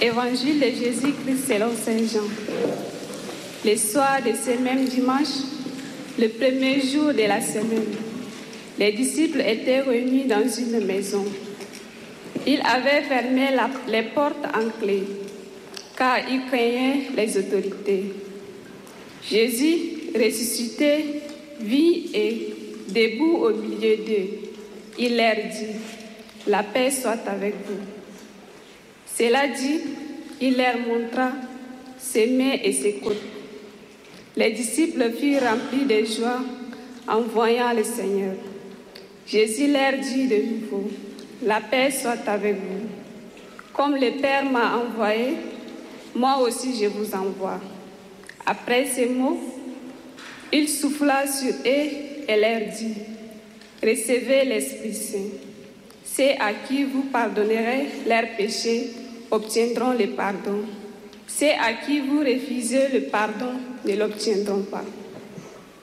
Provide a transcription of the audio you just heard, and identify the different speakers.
Speaker 1: Évangile de Jésus-Christ selon Saint Jean. Le soir de ce même dimanche, le premier jour de la semaine, les disciples étaient réunis dans une maison. Ils avaient fermé les portes en clé, car ils craignaient les autorités. Jésus, ressuscité, vit et, debout au milieu d'eux, il leur dit, « La paix soit avec vous. » Cela dit, il leur montra ses mains et ses côtes. Les disciples furent remplis de joie en voyant le Seigneur. Jésus leur dit de nouveau, « La paix soit avec vous. Comme le Père m'a envoyé, moi aussi je vous envoie. » Après ces mots, il souffla sur eux et leur dit, « Recevez l'Esprit Saint. Ceux à qui vous pardonnerez leurs péchés obtiendront le pardon. Ceux à qui vous refusez le pardon ne l'obtiendront pas. »